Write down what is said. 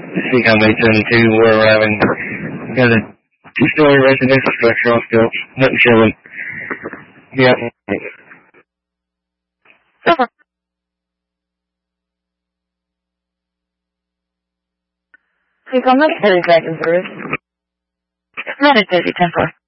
See how many 72 we're arriving. Got a two-story residential structure on stilts. Nothing chilling. Yeah. Over. Please, I'm not very back and forth. Not at busy temper.